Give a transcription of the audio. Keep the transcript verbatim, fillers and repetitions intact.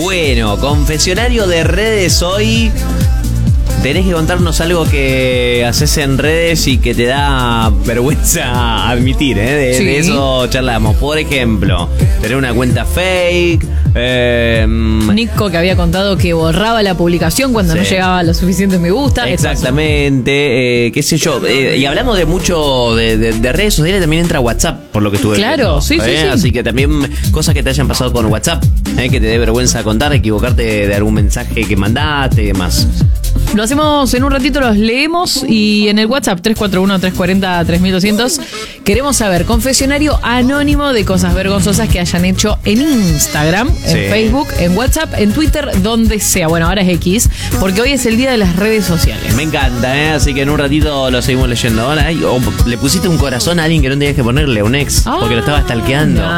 Bueno, confesionario de redes hoy. Tenés que contarnos algo que haces en redes y que te da vergüenza admitir, ¿eh? De, Sí. de eso charlamos. Por ejemplo, tener una cuenta fake. Eh, Nico que había contado que borraba la publicación cuando Sí. no llegaba a los suficientes me gusta. Exactamente, eh, qué sé yo. Eh, y hablamos de mucho de, de, de redes sociales, también entra WhatsApp, por lo que estuve Claro, viendo, sí, sí, ¿eh? sí. Así que también cosas que te hayan pasado con WhatsApp, ¿eh? Que te dé vergüenza contar, equivocarte de algún mensaje que mandaste y demás. Lo hacemos en un ratito, los leemos y en el WhatsApp tres cuatro uno, tres cuatro cero, tres mil doscientos queremos saber confesionario anónimo de cosas vergonzosas que hayan hecho en Instagram, en Sí. Facebook, en WhatsApp, en Twitter, donde sea. Bueno, ahora es X, porque hoy es el día de las redes sociales. Me encanta, ¿eh? Así que en un ratito lo seguimos leyendo. Ahora, ay, o le pusiste un corazón a alguien que no tenías que ponerle, un ex, Ah, porque lo estaba stalkeando.